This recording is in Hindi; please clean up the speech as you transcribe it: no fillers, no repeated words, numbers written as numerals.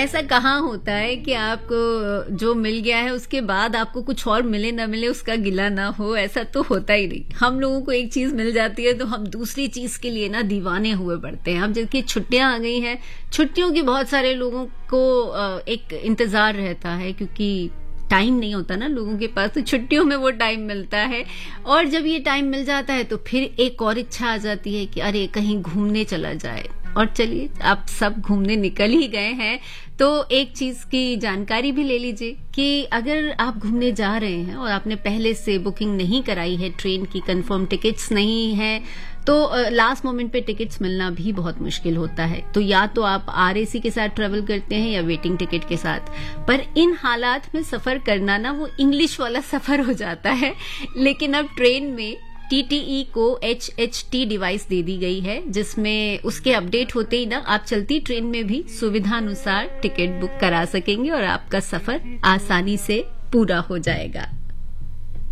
ऐसा कहाँ होता है कि आपको जो मिल गया है उसके बाद आपको कुछ और मिले ना मिले उसका गिला ना हो, ऐसा तो होता ही नहीं। हम लोगों को एक चीज मिल जाती है तो हम दूसरी चीज के लिए ना दीवाने हुए पड़ते हैं। अब जबकि छुट्टियां आ गई हैं, छुट्टियों की बहुत सारे लोगों को एक इंतजार रहता है, क्योंकि टाइम नहीं होता ना लोगों के पास, तो छुट्टियों में वो टाइम मिलता है। और जब ये टाइम मिल जाता है तो फिर एक और इच्छा आ जाती है कि अरे कहीं घूमने चला जाए। और चलिए, आप सब घूमने निकल ही गए हैं तो एक चीज की जानकारी भी ले लीजिए कि अगर आप घूमने जा रहे हैं और आपने पहले से बुकिंग नहीं कराई है, ट्रेन की कंफर्म टिकट्स नहीं है, तो लास्ट मोमेंट पे टिकट्स मिलना भी बहुत मुश्किल होता है। तो या तो आप आरएसी के साथ ट्रेवल करते हैं या वेटिंग टिकट के साथ। पर इन हालात में सफर करना ना वो इंग्लिश वाला सफर हो जाता है। लेकिन अब ट्रेन में टीटीई को HHT डिवाइस दे दी गई है, जिसमें उसके अपडेट होते ही ना आप चलती ट्रेन में भी सुविधा अनुसार टिकट बुक करा सकेंगे और आपका सफर आसानी से पूरा हो जाएगा।